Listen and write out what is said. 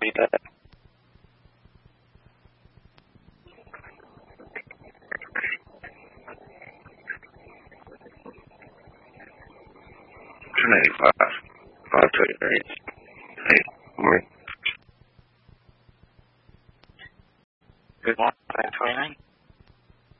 repeat that? 295. 528. 8 morning. Good morning, 529.